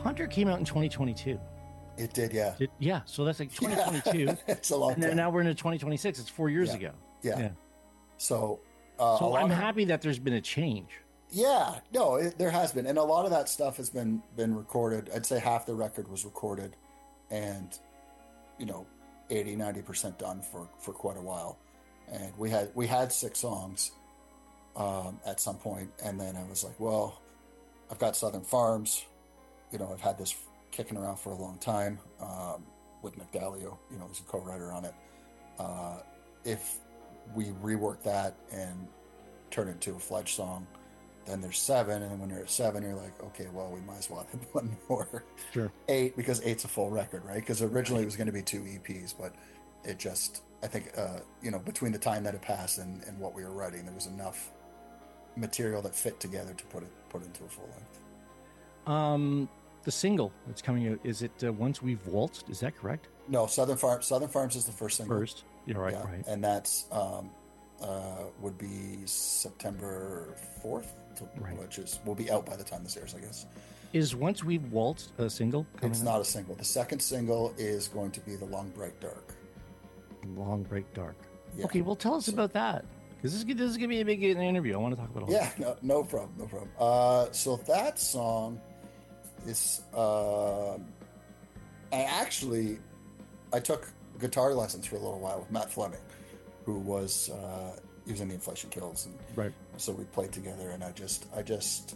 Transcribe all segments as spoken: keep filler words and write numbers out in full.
Hunter came out in twenty twenty-two. It did, yeah. Did, yeah, so that's like twenty twenty-two. Yeah, it's a long and time. then now we're into twenty twenty-six. It's four years yeah. ago. Yeah. yeah. So, uh, so I'm of, happy that there's been a change. Yeah, no, it, there has been, and a lot of that stuff has been been recorded. I'd say half the record was recorded, and you know, eighty, ninety percent done for for quite a while. And we had we had six songs um, at some point, and then I was like, well, I've got Southern Farms. You know, I've had this kicking around for a long time um, with Nick Dalio. You know, he's a co-writer on it. Uh, if we rework that and turn it into a fledged song, then there's seven, and when you're at seven, you're like, okay, well, we might as well have one more. Sure. Eight, because eight's a full record, right? Because originally it was going to be two E Ps, but it just, I think, uh, you know, between the time that it passed and, and what we were writing, there was enough material that fit together to put it put into a full length. Um, the single that's coming out, is it uh, Once We've Waltzed? Is that correct? No, Southern Farm Southern Farms is the first single. First, you're right, yeah, right. And that's um, uh, would be September fourth, right. which is will be out by the time this airs, I guess. Is Once We've Waltzed a single? It's not a single. The second single is going to be The Long Bright Dark. Long Bright Dark. Yeah. Okay, well, tell us so, about that. Because this, this is going to be a big interview. I want to talk about all Yeah, that. no, no problem, no problem. Uh, so that song is... Uh, I actually... I took guitar lessons for a little while with Matt Fleming, who was... Uh, he was in the Inflation Kills. And right. So we played together, and I just... I just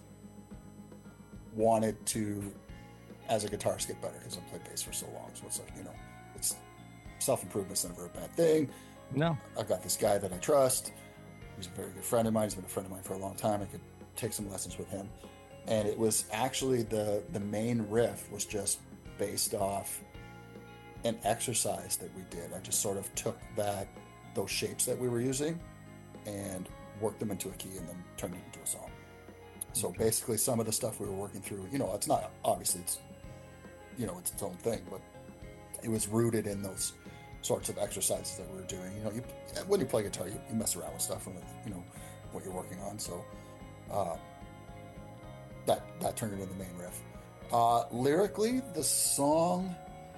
wanted to, as a guitarist, get better, because I played bass for so long. So it's like, you know, it's self-improvement's never a bad thing. No. I've got this guy that I trust. He's a very good friend of mine. He's been a friend of mine for a long time. I could take some lessons with him. And it was actually the, the main riff was just based off an exercise that we did. I just sort of took that, those shapes that we were using and worked them into a key and then turned it into a song. So okay. Basically some of the stuff we were working through, you know, it's not, obviously it's, you know, it's its own thing, but it was rooted in those sorts of exercises that we were doing. You know, you, when you play guitar, you, you mess around with stuff and with, you know, what you're working on. So uh, that that turned into the main riff. Uh, lyrically, the song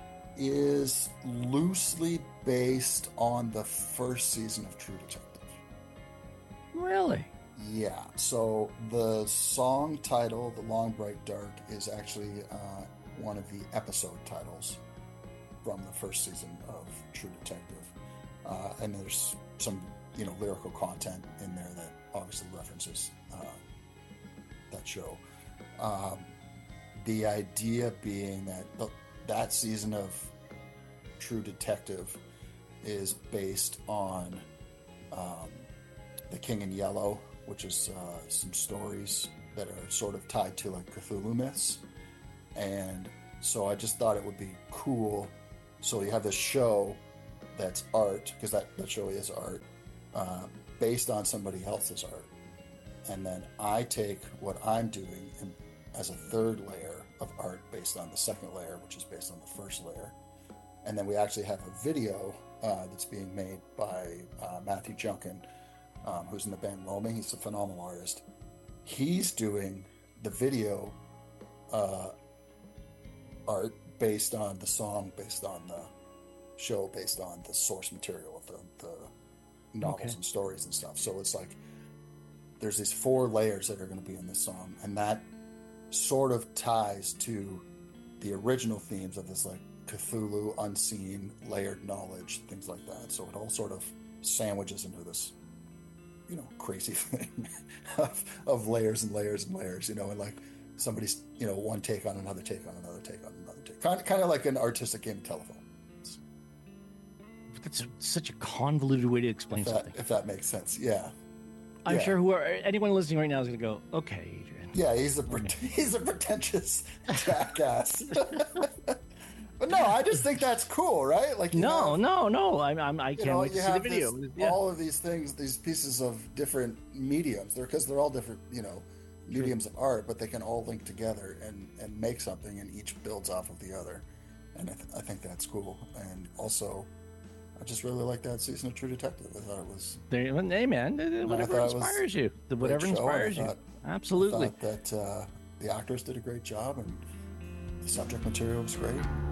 is loosely based on the first season of True Detective. Really? Yeah. So the song title, The Long Bright Dark, is actually uh, one of the episode titles from the first season of True Detective. Uh, and there's some, you know, lyrical content in there that obviously references uh, that show. Um, the idea being that the, that season of True Detective is based on um, The King in Yellow, which is uh, some stories that are sort of tied to like Cthulhu myths. And so I just thought it would be cool. So you have this show that's art, because that, that show is art, uh, based on somebody else's art. And then I take what I'm doing and, as a third layer of art based on the second layer, which is based on the first layer. And then we actually have a video uh, that's being made by uh, Matthew Junkin, um, who's in the band Loaming. He's a phenomenal artist. He's doing the video uh, art based on the song, based on the show, based on the source material of the, the novels okay. and stories and stuff. So it's like there's these four layers that are going to be in this song, and that sort of ties to the original themes of this like Cthulhu, unseen, layered knowledge, things like that. So it all sort of sandwiches into this, you know, crazy thing of, of layers and layers and layers, you know, and like somebody's, you know, one take on another take on another take on another take. Kind of, kind of like an artistic game of telephone. It's, That's a, such a convoluted way to explain if that, something. If that makes sense, yeah. I'm yeah. sure whoever, anyone listening right now is going to go, okay, Adrian. Yeah, he's a he's a pretentious jackass. But no, I just think that's cool, right? Like you no, have, no, no. I'm, I'm I can't know, wait to see the video. This, yeah. All of these things, these pieces of different mediums, they're because they're all different, you know, mediums of art, but they can all link together and, and make something, and each builds off of the other. And I, th- I think that's cool. And also, I just really like that season of True Detective. I thought it was. There, hey man, whatever inspires you, whatever inspires you. Absolutely. I thought that uh, the actors did a great job, and the the subject material was great.